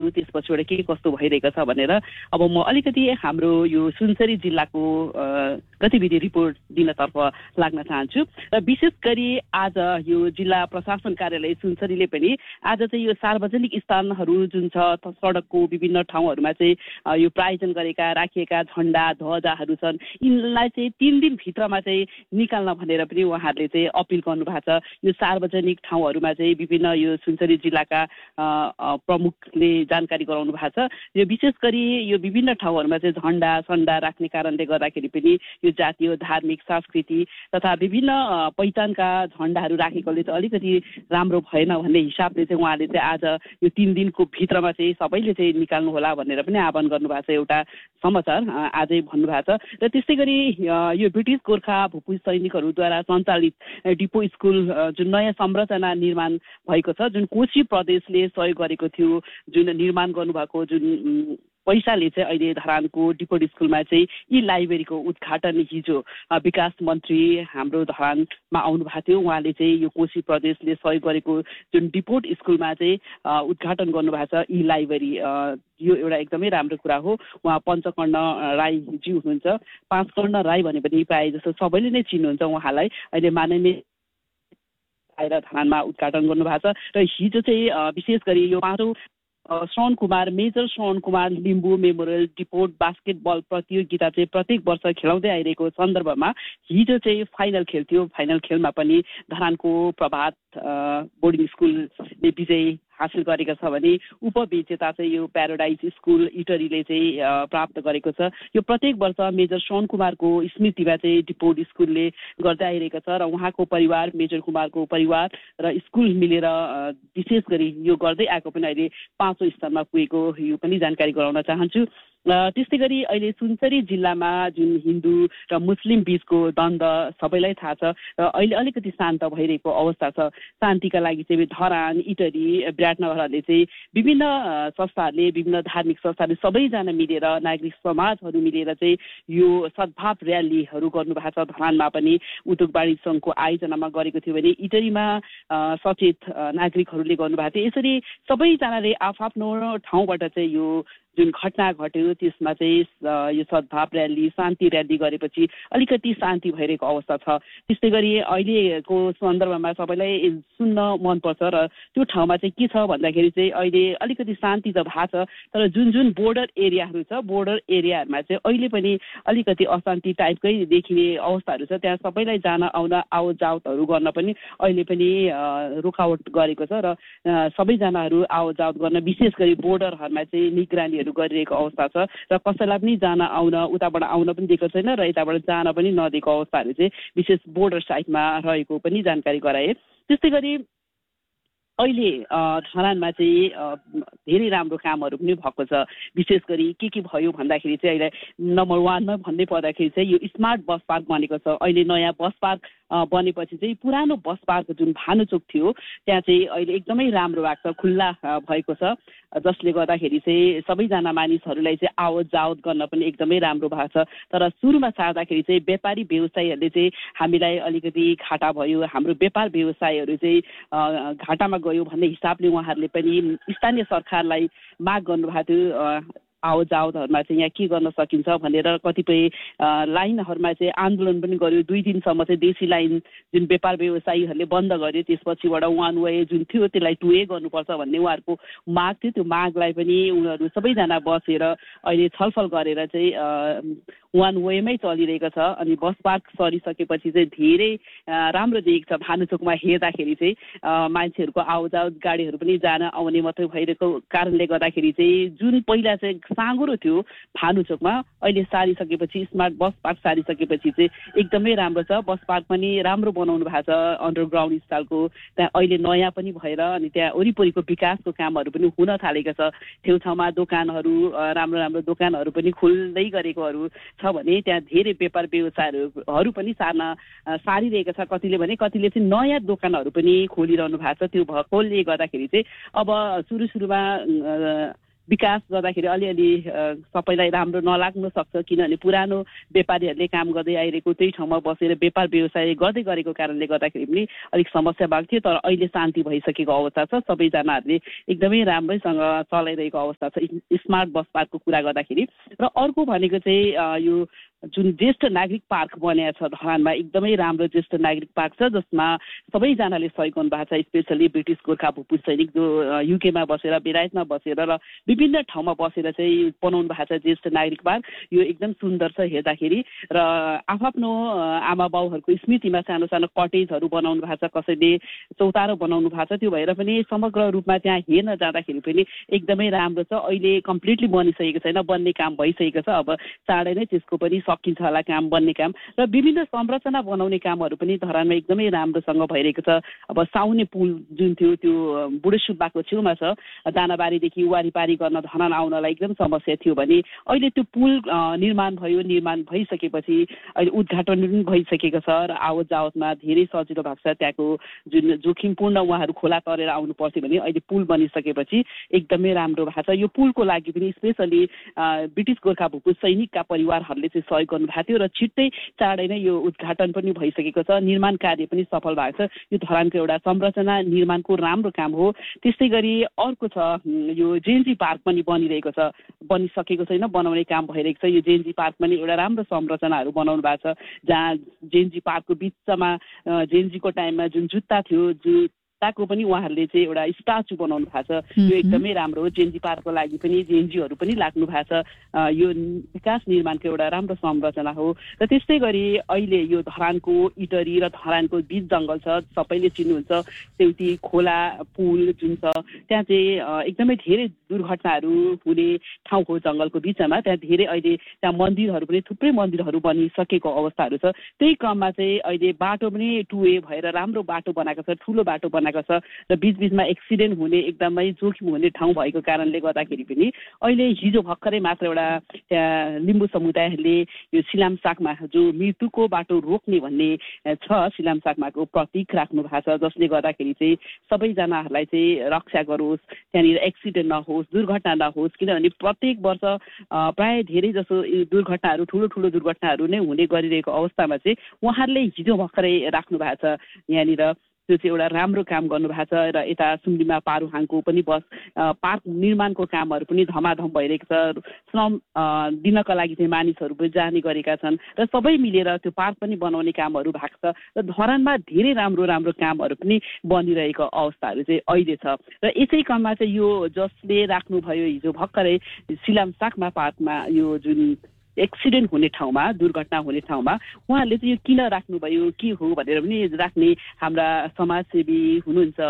ठाउँहरू त्यसपछिबाट के कस्तो भइरहेको छ भनेर अब म अलिकति हाम्रो यो सुनसरी जिल्लाको गतिविधि रिपोर्ट दिनतर्फ लाग्न चाहन्छु र विशेष गरी आज यो जिल्ला प्रशासन कार्यालय सुनसरीले पनि आज चाहिँ यो सार्वजनिक स्थानहरू जुन छ सडकको विभिन्न ठाउँहरूमा चाहिँ यो प्रायोजन गरेका राखिएका झण्डा ध्वजाहरू छन् यिनलाई चाहिँ 3 दिनभित्रमा चाहिँ निकाल्न भनेर पनि उहाँहरूले चाहिँ अपिल गर्नुभएको छ। यो सार्वजनिक ठाउँहरूमा चाहिँ विभिन्न यो सुनसरी जिल्लाका प्रमुखले जानकारी गराउनु भएको छ। यो विशेष गरी यो विभिन्न ठाउँहरूमा चाहिँ झण्डा सन्डा राख्ने कारणले गर्दाखेरि पनि यो जातीय धार्मिक सांस्कृतिक तथा विभिन्न पहिचानका झण्डाहरू राखेकोले चाहिँ अलिकति राम्रो भएन भन्ने हिसाबले चाहिँ उहाँले चाहिँ आज यो 3 दिनको भित्रमा चाहिँ सबैले चाहिँ निकाल्नु होला भनेर पनि आह्वान गर्नुभएको छ। एउटा समाचार आजै भन्नुभएको छ। र त्यस्तै गरी यो ब्रिटिस गोर्खा भूपू सैनिकहरूद्वारा सञ्चालित डिपो स्कुल जुन नयाँ संरचना निर्माण भएको छ, जुन कोशी प्रदेशले सहयोग गरेको थियो, जुन निर्माण गर्नुभएको जुन पैसाले चाहिँ अहिले धरानको डिपोट स्कुलमा चाहिँ यी लाइब्रेरीको उद्घाटन हिजो विकास मन्त्री हाम्रो धरानमा आउनु भएको थियो। उहाँले चाहिँ यो कोशी प्रदेशले सहयोग गरेको जुन डिपोट स्कुलमा चाहिँ उद्घाटन गर्नुभएको छ यी लाइब्रेरी। यो एउटा एकदमै राम्रो कुरा हो। उहाँ पञ्चकर्ण राईजी हुनुहुन्छ। 5 कर्ण राई भने पनि प्रायः जस्तो सबैले नै चिन्नुहुन्छ उहाँलाई। अहिले माननीय आएर धरानमा उद्घाटन गर्नुभएको छ र हिजो चाहिँ विशेष गरी यो 5औं Shravan Kumar major Shravan Kumar Limbu memorial depot basketball प्रतियोगिता चाहिँ प्रत्येक वर्ष खेलाउँदै आइरहेको सन्दर्भमा हिजो चाहिँ फाइनल खेल थियो। फाइनल खेलमा पनि धरानको प्रभात बोर्डिङ स्कुलले विजय हासिल गरेको छ भने उपविजेता चाहिँ यो प्याराडाइज स्कुल इटरीले चाहिँ प्राप्त गरेको छ। यो प्रत्येक वर्ष मेजर श्रवण कुमारको स्मृतिमा चाहिँ डिपोट स्कुलले गर्दै आइरहेको छ र उहाँको परिवार मेजर कुमारको परिवार र स्कुल मिलेर विशेष गरी यो गर्दै आएको पनि अहिले 5औं स्थानमा पुगेको यो पनि जानकारी गराउन चाहन्छु। त्यस्तै गरी अहिले सुनसरी जिल्लामा जुन हिन्दू र मुस्लिम बीचको द्वन्द सबैलाई थाहा छ र अहिले अलिकति शान्त भइरहेको अवस्था छ। शान्तिका लागि चाहिँ धरान इटरी विराटनगरहरूले चाहिँ विभिन्न संस्थाहरूले विभिन्न धार्मिक संस्थाहरूले सबैजना मिलेर नागरिक समाजहरू मिलेर चाहिँ यो सद्भाव र्यालीहरू गर्नुभएको छ। धरानमा पनि उद्योग वाणिज्य सङ्घको आयोजनामा गरेको थियो भने इटरीमा सचेत नागरिकहरूले गर्नुभएको थियो। यसरी सबैजनाले आफ्नो ठाउँबाट चाहिँ यो जुन घटना घट्यो त्यसमा चाहिँ यो सद्भाव र्याली शान्ति र्याली गरेपछि अलिकति शान्ति भइरहेको अवस्था छ। त्यस्तै गरी अहिलेको सन्दर्भमा सबैलाई सुन्न मनपर्छ र त्यो ठाउँमा चाहिँ के छ भन्दाखेरि चाहिँ अहिले अलिकति शान्ति त भएको छ तर जुन बोर्डर एरियाहरू छ बोर्डर एरियाहरूमा चाहिँ अहिले पनि अलिकति अशान्ति टाइपकै देखिने अवस्थाहरू छ। त्यहाँ सबैलाई जान आउन आवत जावतहरू गर्न पनि अहिले पनि रोकावट गरेको छ र सबैजनाहरू आवत जावत गर्न विशेष गरी बोर्डरहरूमा चाहिँ निगरानीहरू गरिरहेको अवस्था छ र कसैलाई पनि जान आउन उताबाट आउन पनि दिएको छैन र यताबाट जान पनि नदिएको अवस्थाहरू चाहिँ विशेष बोर्डर साइडमा रहेको पनि जानकारी गराए। त्यस्तै गरी अहिले धरानमा चाहिँ धेरै राम्रो कामहरू पनि भएको छ। विशेष गरी के भयो भन्दाखेरि चाहिँ अहिले नम्बर 1मा भन्दै पर्दाखेरि चाहिँ यो स्मार्ट बस पार्क बनेको छ। अहिले नयाँ बस पार्क बनेपछि चाहिँ पुरानो बस पार्क जुन भानुचोक थियो त्यहाँ चाहिँ अहिले एकदमै राम्रो भएको छ, खुल्ला भएको छ, जसले गर्दाखेरि चाहिँ सबैजना मानिसहरूलाई चाहिँ आवत जावत गर्न पनि एकदमै राम्रो भएको छ। तर सुरुमा सार्दाखेरि चाहिँ व्यापारी व्यवसायीहरूले चाहिँ हामीलाई अलिकति घाटा भयो, हाम्रो व्यापार व्यवसायहरू चाहिँ घाटामा गयो भन्ने हिसाबले उहाँहरूले पनि स्थानीय सरकारलाई माग गर्नुभएको थियो। आवत जावतहरूमा चाहिँ यहाँ के गर्न सकिन्छ भनेर कतिपय लाइनहरूमा चाहिँ आन्दोलन पनि गर्यो। 2 दिनसम्म चाहिँ देशी लाइन जुन व्यापार व्यवसायीहरूले बन्द गर्यो। त्यसपछिबाट 1 वे जुन थियो त्यसलाई 2 वे गर्नुपर्छ भन्ने उहाँहरूको माग थियो। त्यो मागलाई पनि उनीहरू सबैजना बसेर अहिले छलफल गरेर चाहिँ 1 वेमै चलिरहेको छ। अनि बस पार्क सरिसकेपछि चाहिँ धेरै राम्रो देखिन्छ। भानुचोकमा हेर्दाखेरि चाहिँ मान्छेहरूको आवत जावत गाडीहरू पनि जान आउने मात्रै भइरहेको कारणले गर्दाखेरि चाहिँ जुन पहिला चाहिँ साँगुरो थियो भानुचोकमा अहिले सारिसकेपछि स्मार्ट बस पार्क सारिसकेपछि चाहिँ एकदमै राम्रो छ। बस पार्क पनि राम्रो बनाउनु भएको छ अन्डरग्राउन्ड स्टाइलको। त्यहाँ अहिले नयाँ पनि भएर अनि त्यहाँ वरिपरिको विकासको कामहरू पनि हुन थालेको छ। छेउछाउमा दोकानहरू राम्रो राम्रो दोकानहरू पनि खोल्दै गरेकोहरू छ भने त्यहाँ धेरै व्यापार व्यवसायहरू पनि सारिरहेको छ। कतिले भने कतिले चाहिँ नयाँ दोकानहरू पनि खोलिरहनु भएको छ। त्यो भएकोले गर्दाखेरि चाहिँ अब सुरुमा विकास गर्दाखेरि अलिअलि सबैलाई राम्रो नलाग्न सक्छ, किनभने पुरानो व्यापारीहरूले काम गर्दै आइरहेको त्यही ठाउँमा बसेर व्यापार व्यवसाय गर्दै गरेको कारणले गर्दाखेरि पनि अलिक समस्या भएको थियो। तर अहिले शान्ति भइसकेको अवस्था छ, सबैजनाहरूले एकदमै राम्रैसँग चलाइरहेको अवस्था छ स्मार्ट बस पार्कको कुरा गर्दाखेरि। र अर्को भनेको चाहिँ यो जुन ज्येष्ठ नागरिक पार्क बनिएको छ धरानमा, एकदमै राम्रो ज्येष्ठ नागरिक पार्क छ जसमा सबैजनाले सहयोग गर्नुभएको छ। स्पेसली ब्रिटिस गोर्खा भूपू सैनिक जो युकेमा बसेर बेलायतमा बसेर र विभिन्न ठाउँमा बसेर चाहिँ बनाउनु भएको छ ज्येष्ठ नागरिक पार्क। यो एकदम सुन्दर छ हेर्दाखेरि। र आफ्नो आमा बाउहरूको स्मृतिमा सानो सानो कटेजहरू बनाउनु भएको छ, कसैले चौतारो बनाउनु भएको छ। त्यो भएर पनि समग्र रूपमा त्यहाँ हेर्न जाँदाखेरि पनि एकदमै राम्रो छ। अहिले कम्प्लिटली बनिसकेको छैन, बन्ने काम भइसकेको छ, अब चाँडै नै त्यसको पनि सकिन्छ होला काम, बन्ने काम। र विभिन्न संरचना बनाउने कामहरू पनि धरानमा एकदमै राम्रोसँग भइरहेको छ। अब साउने पुल जुन थियो त्यो बुढे सुब्बाको छेउमा छ, दानाबारीदेखि वारिपारी गर्न धरान आउनलाई एकदम समस्या थियो भने अहिले त्यो पुल निर्माण भयो। निर्माण भइसकेपछि अहिले उद्घाटन पनि भइसकेको छ र आवत जावतमा धेरै सजिलो भएको छ। त्यहाँको जुन जोखिमपूर्ण उहाँहरू खोला तरेर आउनु पर्थ्यो भने अहिले पुल बनिसकेपछि एकदमै राम्रो भएको छ। यो पुलको लागि पनि स्पेसली ब्रिटिस गोर्खा भूपू सैनिकका परिवारहरूले चाहिँ सहयोग गर्नुभएको थियो र छिट्टै चाँडै नै यो उद्घाटन पनि भइसकेको छ। निर्माण कार्य पनि सफल भएको छ। यो धरानको एउटा संरचना निर्माणको राम्रो काम हो। त्यस्तै गरी अर्को छ यो जेएनजी पार्क पनि बनिरहेको छ, बनिसकेको छैन, बनाउने काम भइरहेको छ। यो जेएनजी पार्क पनि एउटा राम्रो संरचनाहरू बनाउनु भएको छ, जहाँ जेएनजी पार्कको बिचमा जेएनजीको टाइममा जुन जुत्ता थियो, जुत्ताको पनि उहाँहरूले चाहिँ एउटा स्ट्याचु बनाउनु भएको छ। यो एकदमै राम्रो हो। जेएनजी पार्कको लागि पनि जेएनजीहरू पनि लाग्नु भएको छ। यो विकास निर्माणको एउटा राम्रो संरचना हो। र त्यस्तै गरी अहिले यो धरानको इटरी र धरानको बीच जङ्गल छ, सबैले चिन्नुहुन्छ। सेउती खोला पुल जुन छ त्यहाँ चाहिँ एकदमै धेरै दुर्घटनाहरू हुने ठाउँ हो जङ्गलको बिचमा। त्यहाँ धेरै अहिले त्यहाँ मन्दिरहरू पनि थुप्रै मन्दिरहरू बनिसकेको अवस्थाहरू छ। त्यही क्रममा चाहिँ अहिले बाटो पनि 2 वे भएर राम्रो बाटो बनाएको छ, ठुलो बाटो बनाएको छ र बिचबिचमा एक्सिडेन्ट हुने एकदमै जोखिम हुने ठाउँ भएको कारणले गर्दाखेरि पनि अहिले हिजो भर्खरै मात्र एउटा त्यहाँ लिम्बू समुदायहरूले यो सिलामसाकमा जो मृत्युको बाटो रोक्ने भन्ने छ, सिलामसाकमाको प्रतीक राख्नु भएको छ, जसले गर्दाखेरि चाहिँ सबैजनाहरूलाई चाहिँ रक्षा गरोस्, त्यहाँनिर एक्सिडेन्ट नहोस्, दुर्घटना नहोस्। किनभने प्रत्येक वर्ष प्राय धेरै जसो दुर्घटनाहरू ठुलो ठुलो दुर्घटनाहरू नै हुने गरिरहेको अवस्थामा चाहिँ उहाँहरूले हिजो भर्खरै राख्नु भएको छ यहाँनिर। त्यो चाहिँ एउटा राम्रो काम गर्नुभएको छ। र यता सुम्डीमा पारुहाङको पनि बस पार्क निर्माणको कामहरू पनि धमाधम भइरहेको छ। श्रम दिनका लागि चाहिँ मानिसहरू पनि जाने गरेका छन् र सबै मिलेर त्यो पार्क पनि बनाउने कामहरू भएको छ। र धरानमा धेरै राम्रो राम्रो कामहरू पनि बनिरहेको अवस्थाहरू चाहिँ अहिले छ। र यसै क्रममा चाहिँ यो जसले राख्नुभयो हिजो भर्खरै सिलामसाकमा पार्कमा यो जुन एक्सिडेन्ट हुने ठाउँमा, दुर्घटना हुने ठाउँमा उहाँहरूले चाहिँ यो किन राख्नुभयो, के हो भनेर पनि राख्ने हाम्रा समाजसेवी हुनुहुन्छ।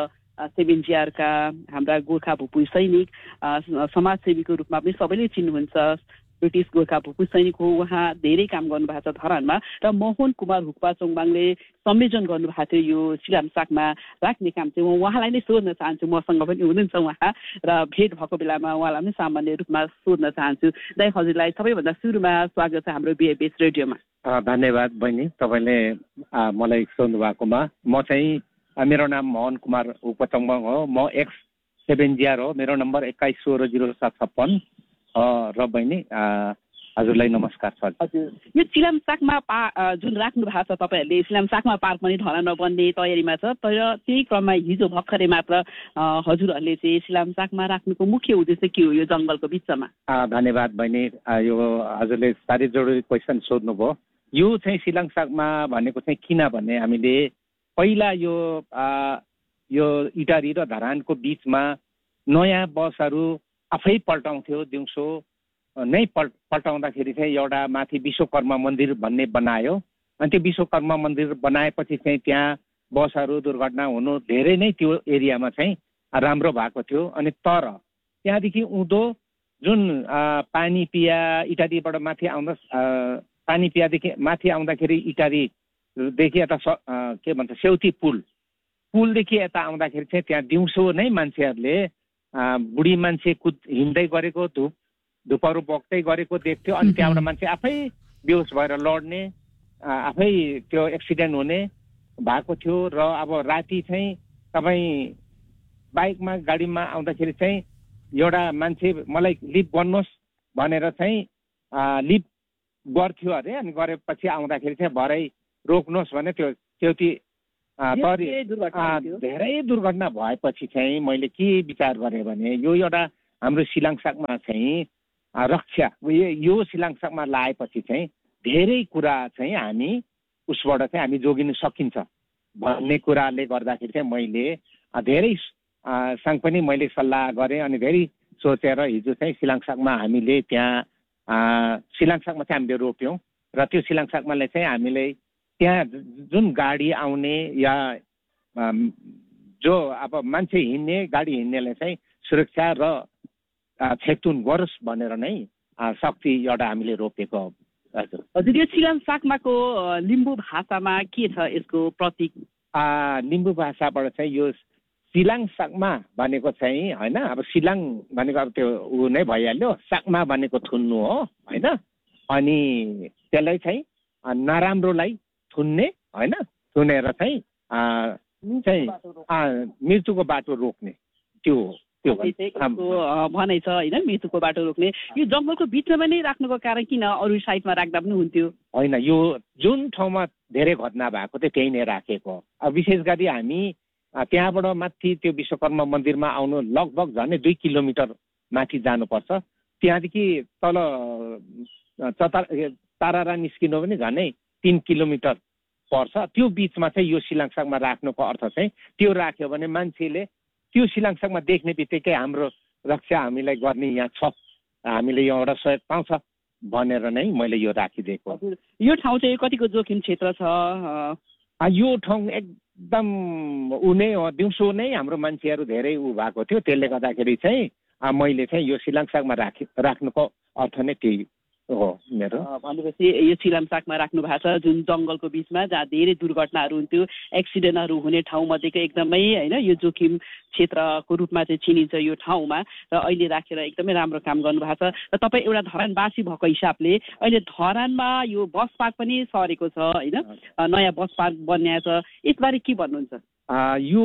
7GR का हाम्रा गोर्खा भूपू सैनिक समाजसेवीको रूपमा पनि सबैले चिन्नुहुन्छ। ब्रिटिस गोर्खा भूपू सैनिक हो, उहाँ धेरै काम गर्नुभएको छ धरानमा। र मोहन कुमार हुक्पा चोङबाङले संयोजन गर्नुभएको थियो यो सिलामसाकमा राख्ने काम चाहिँ। म उहाँलाई नै सोध्न चाहन्छु, मसँग पनि हुनुहुन्छ उहाँ, र भेट भएको बेलामा उहाँलाई पनि सामान्य रूपमा सोध्न चाहन्छु। दाइ हजुरलाई सबैभन्दा सुरुमा स्वागत छ हाम्रो बिएबीएस रेडियोमा। धन्यवाद बहिनी, तपाईँले मलाई सोध्नु भएकोमा। म चाहिँ मेरो नाम मोहन कुमार हुक्पा चोङबाङ हो, म एक्स 7GR हो, मेरो नम्बर 21160756 र बहिनी हजुरलाई नमस्कार छ। हजुर, यो सिलामसाकमा जुन राख्नु भएको छ तपाईँहरूले, सिलामसाकमा पार्क पनि धरानमा बन्ने तयारीमा छ, तर त्यही क्रममा हिजो भर्खरै मात्र हजुरहरूले चाहिँ सिलामसाकमा राख्नुको मुख्य उद्देश्य के हो यो जङ्गलको बिचमा? धन्यवाद बहिनी, यो हजुरले साह्रै जरुरी क्वेसन सोध्नुभयो। यो चाहिँ सिलामसाकमा भनेको चाहिँ किनभने हामीले पहिला यो इटारी र धरानको बिचमा नयाँ बसहरू आफै पल्टाउँथ्यो, दिउँसो नै पल्टाउँदाखेरि चाहिँ एउटा माथि विश्वकर्मा मन्दिर भन्ने बनायो। अनि त्यो विश्वकर्मा मन्दिर बनाएपछि चाहिँ त्यहाँ बसहरू दुर्घटना हुनु धेरै नै त्यो एरियामा चाहिँ राम्रो भएको थियो। अनि तर त्यहाँदेखि उँधो जुन पानी पिया इटारीबाट माथि आउँदा पानी पियादेखि माथि आउँदाखेरि इटारीदेखि यता के भन्छ सेउती पुलदेखि यता आउँदाखेरि चाहिँ त्यहाँ दिउँसो नै मान्छेहरूले बुढी मान्छे हिँड्दै गरेको, धुपहरू बोक्दै गरेको देख्थ्यो। अनि त्यहाँबाट मान्छे आफै बेहोस भएर लड्ने, आफै त्यो एक्सिडेन्ट हुने भएको थियो। र अब राति चाहिँ तपाईँ बाइकमा गाडीमा आउँदाखेरि चाहिँ एउटा मान्छे मलाई लिभ गर्नुहोस् भनेर चाहिँ लिभ गर्थ्यो अरे, अनि गरेपछि आउँदाखेरि चाहिँ भरै रोक्नुहोस् भने त्यो धेरै दुर्घटना भएपछि चाहिँ मैले के विचार गरेँ भने यो एउटा हाम्रो सिलाङसाकमा चाहिँ रक्षा यो सिलाङसाकमा लाएपछि चाहिँ धेरै कुरा चाहिँ हामी उसबाट चाहिँ हामी जोगिन सकिन्छ भन्ने कुराले गर्दाखेरि चाहिँ मैले धेरै सँग पनि मैले सल्लाह गरेँ अनि धेरै सोचेर हिजो चाहिँ सिलाङसाकमा हामीले त्यहाँ सिलाङसाकमा चाहिँ हामीले रोप्यौँ र त्यो सिलाङसाकमालाई चाहिँ हामीले त्यहाँ जुन गाडी आउने या जो अब मान्छे हिँड्ने गाडी हिँड्नेलाई चाहिँ सुरक्षा र छेकथुन गरोस् भनेर नै शक्ति एउटा हामीले रोपेको। हजुर यो सिलाङसाकमाको लिम्बू भाषामा के छ यसको प्रतीक? लिम्बू भाषाबाट चाहिँ यो सिलाङसाकमा भनेको चाहिँ होइन, अब सिलाङ भनेको अब त्यो ऊ नै भइहाल्यो, साकमा भनेको थुन्नु हो होइन, अनि त्यसलाई चाहिँ नराम्रोलाई थुन्ने होइन, थुनेर चाहिँ मृत्युको बाटो रोक्ने त्यो भनाइ छ होइन, मृत्युको बाटो रोक्ने। यो जङ्गलको बिचमा नै राख्नुको कारण किन? अरू साइडमा राख्दा पनि हुन्थ्यो। होइन, यो जुन ठाउँमा धेरै घटना भएको थियो त्यही नै राखेको। अब विशेष गरी हामी त्यहाँबाट माथि त्यो विश्वकर्मा मन्दिरमा आउनु लगभग झन्डै 2 किलोमिटर माथि जानुपर्छ। त्यहाँदेखि तल तारारा निस्किनु पनि झन्डै 3 किलोमिटर पर्छ। त्यो बिचमा चाहिँ यो सिलाङसाकमा राख्नुको अर्थ चाहिँ त्यो राख्यो भने मान्छेले त्यो सिलाङसाकमा देख्ने बित्तिकै हाम्रो रक्षा हामीलाई गर्ने यहाँ छ, हामीले यो एउटा सहयोग पाउँछ भनेर नै मैले यो राखिदिएको। यो ठाउँ चाहिँ कतिको जोखिम क्षेत्र छ? यो ठाउँ एकदम ऊ नै हो, दिउँसो नै हाम्रो मान्छेहरू धेरै ऊ भएको थियो, त्यसले गर्दाखेरि चाहिँ मैले चाहिँ यो सिलाङसाकमा राख्नुको अर्थ नै त्यही हो मेरो। भनेपछि यो सिलाङसाकमा राख्नु भएको छ जुन जङ्गलको बिचमा जहाँ धेरै दुर्घटनाहरू हुन्थ्यो, एक्सिडेन्टहरू हुने ठाउँमध्येको एकदमै होइन यो जोखिम क्षेत्रको रूपमा चाहिँ चिनिन्छ यो ठाउँमा, र अहिले राखेर एकदमै राम्रो काम गर्नुभएको छ। र तपाईँ एउटा धरानवासी भएको हिसाबले अहिले धरानमा यो बस पार्क पनि सरेको छ होइन, नयाँ बस पार्क बनिएको छ, यसबारे के भन्नुहुन्छ? यो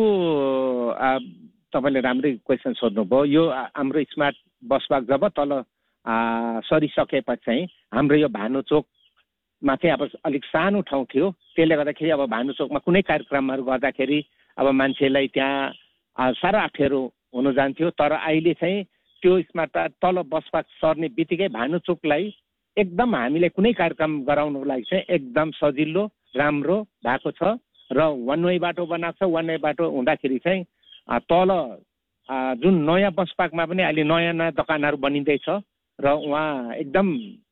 तपाईँले राम्रै क्वेसन सोध्नुभयो। यो हाम्रो स्मार्ट बस पार्क जब तल सरिसकेपछि चाहिँ हाम्रो यो भानुचोकमा चाहिँ अब अलिक सानो ठाउँ थियो, त्यसले गर्दाखेरि अब भानुचोकमा कुनै कार्यक्रमहरू गर्दाखेरि अब मान्छेलाई त्यहाँ साह्रो अप्ठ्यारो हुन जान्थ्यो। तर अहिले चाहिँ त्यो स्मार्ट पार्क तल बस पार्क सर्ने बित्तिकै भानुचोकलाई एकदम हामीले कुनै कार्यक्रम गराउनुको लागि चाहिँ एकदम सजिलो राम्रो भएको छ र वान वे बाटो बनाएको छ। वान वे बाटो हुँदाखेरि चाहिँ तल जुन नयाँ बस पार्कमा पनि अहिले नयाँ नयाँ दोकानहरू बनिँदैछ र उहाँ एकदम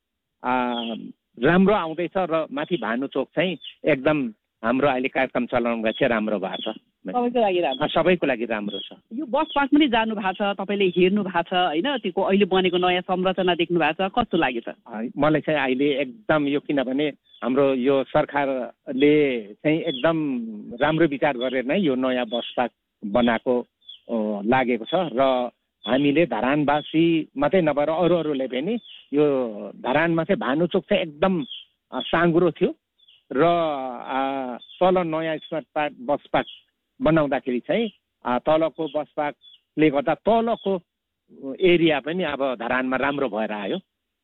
राम्रो आउँदैछ र माथि भानुचोक चाहिँ एकदम हाम्रो अहिले कार्यक्रम चलाउनु चाहिँ राम्रो भएको छ, सबैको लागि राम्रो छ। यो बस पार्क पनि जानु भएको छ, तपाईँले हेर्नु भएको छ होइन, त्यो अहिले बनेको नयाँ संरचना देख्नु भएको छ, कस्तो लाग्यो त? मलाई चाहिँ अहिले एकदम यो किनभने हाम्रो यो सरकारले चाहिँ एकदम राम्रो विचार गरेर नै यो नयाँ बस पार्क बनाएको लागेको छ र हामीले धरानवासी मात्रै नभएर अरूले पनि यो धरानमा चाहिँ भानुचोक चाहिँ एकदम साँघुरो थियो र तल नयाँ स्मार्ट पार्क बस पार्क बनाउँदाखेरि चाहिँ तलको बस पार्कले गर्दा तलको एरिया पनि अब धरानमा राम्रो भएर आयो।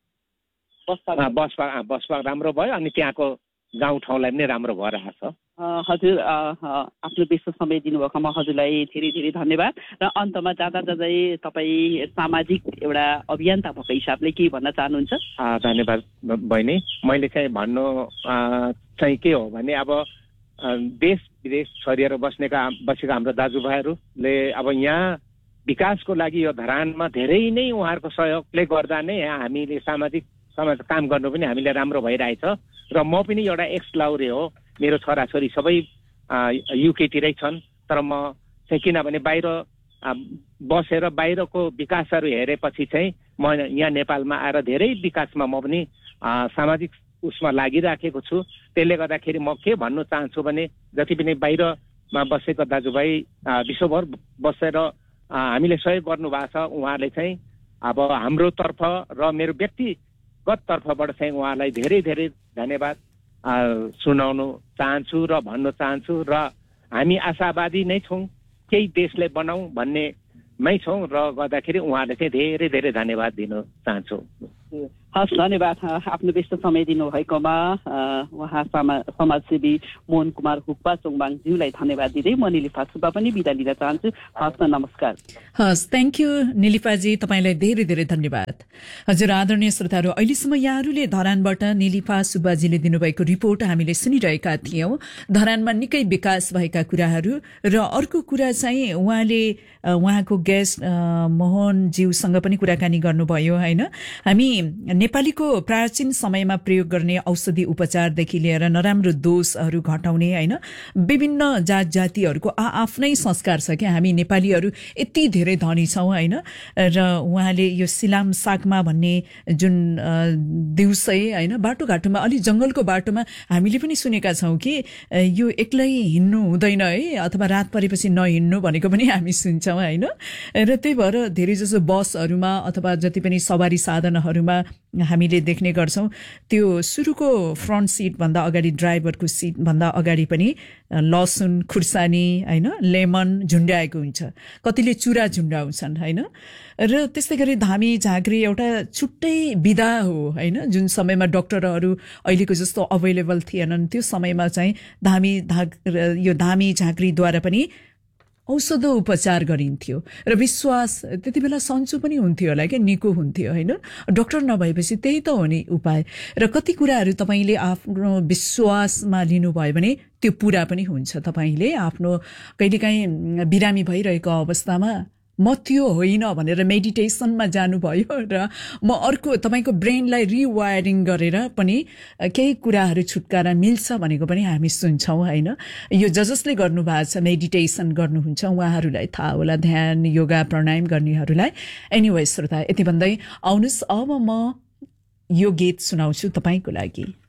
बस पार्क राम्रो भयो अनि त्यहाँको गाउँठाउँलाई पनि राम्रो भएर आएको छ। हजुर आफ्नो व्यस्त समय दिनुभएकोमा हजुरलाई धेरै धेरै धन्यवाद। र अन्तमा जाँदा जाँदै तपाईँ सामाजिक एउटा अभियन्ता भएको हिसाबले के भन्न चाहनुहुन्छ? धन्यवाद बहिनी। मैले चाहिँ भन्नु चाहिँ के हो भने अब देश विदेश छरिएर बसेका हाम्रो दाजुभाइहरूले अब यहाँ विकासको लागि यो धरानमा धेरै नै उहाँहरूको सहयोगले गर्दा नै यहाँ हामीले सामाजिक काम गर्नु पनि हामीले राम्रो भइरहेछ। र म पनि एउटा एक्स लाउरे हो, मेरो छोराछोरी सबै युकेतिरै छन्, तर म चाहिँ किनभने बाहिर बसेर बाहिरको विकासहरू हेरेपछि चाहिँ म यहाँ नेपालमा आएर धेरै विकासमा म पनि सामाजिक उसमा लागिराखेको छु। त्यसले गर्दाखेरि म के भन्नु चाहन्छु भने जति पनि बाहिरमा बसेको दाजुभाइ विश्वभर बसेर हामीले सहयोग गर्नुभएको छ, उहाँले चाहिँ अब हाम्रो तर्फ र मेरो व्यक्तिगत तर्फबाट चाहिँ उहाँलाई धेरै धेरै धन्यवाद सुनाउनु चाहन्छु र भन्न चाहन्छु। र हामी आशावादी नै छौँ केही देशले बनाऊ भन्ने मै छौँ र गर्दाखेरि उहाँले चाहिँ धेरै धेरै धन्यवाद दिन चाहन्छु। हस्, धन्यवाद। आफ्नो व्यस्त समय दिनुभएकोमा उहाँ समाजसेवी मोहन कुमार हुक्पा चोङबाङज्यूलाई धन्यवाद दिँदै म निलिफा सुब्बा पनि बिदा लिन चाहन्छु। हस्, नमस्कार। हस्, थ्याङ्क यू निलिफाजी, तपाईँलाई धेरै धेरै धन्यवाद। हजुर, आदरणीय श्रोताहरू, अहिलेसम्म यहाँहरूले धरानबाट निलिफा सुब्बाजीले दिनुभएको रिपोर्ट हामीले सुनिरहेका थियौं। धरानमा निकै विकास भएका कुराहरू र अर्को कुरा चाहिँ उहाँको गेस्ट मोहनज्यूसँग पनि कुराकानी गर्नुभयो होइन। हामी नेपालीको प्राचीन समयमा प्रयोग गर्ने औषधि उपचारदेखि लिएर नराम्रो दोषहरू घटाउने होइन, विभिन्न जात जातिहरूको आफ्नै संस्कार छ क्या। हामी नेपालीहरू यति धेरै धनी छौँ होइन। र उहाँले यो सिलाम सागमा भन्ने जुन दिउँसै होइन बाटोघाटोमा अलि जंगलको बाटोमा हामीले पनि सुनेका छौँ कि यो एक्लै हिँड्नु हुँदैन है, अथवा रात परेपछि नहिँड्नु भनेको पनि हामी सुन्छौँ होइन। र त्यही भएर धेरै जसो बसहरूमा अथवा जति पनि सवारी साधनहरूमा हामीले देख्ने गर्छौं त्यो सुरुको फ्रन्ट सिट भन्दा अगाडि, ड्राइभरको सिट भन्दा अगाडि पनि लसुन, खुर्सानी होइन, लेमन झुन्ड्याएको हुन्छ, कतिले चुरा झुन्ड्याउँछन् होइन। र त्यस्तै गरी धामी झाँक्री एउटा छुट्टै विधा हो होइन। जुन समयमा डाक्टरहरू अहिलेको जस्तो अभाइलेबल थिएनन्, त्यो समयमा चाहिँ यो धामी झाँक्रीद्वारा पनि औषधो उपचार गरिन्थ्यो र विश्वास त्यति बेला सन्चो पनि हुन्थ्यो होला क्या, निको हुन्थ्यो होइन। डाक्टर नभएपछि त्यही त हो नि उपाय। र कति कुराहरू तपाईँले आफ्नो विश्वासमा लिनुभयो भने त्यो पूरा पनि हुन्छ। तपाईँले आफ्नो कहिलेकाहीँ बिरामी भइरहेको अवस्थामा म त्यो होइन भनेर मेडिटेसनमा जानुभयो र म अर्को तपाईँको ब्रेनलाई रिवायरिङ गरेर पनि केही कुराहरू छुटकारा मिल्छ भनेको पनि हामी सुन्छौँ होइन। यो जसले गर्नुभएको छ मेडिटेसन गर्नुहुन्छ उहाँहरूलाई थाहा होला, ध्यान योगा प्राणायाम गर्नेहरूलाई। एनिवे श्रोता, यति भन्दै आउनुहोस् अब म यो गीत सुनाउँछु तपाईँको लागि।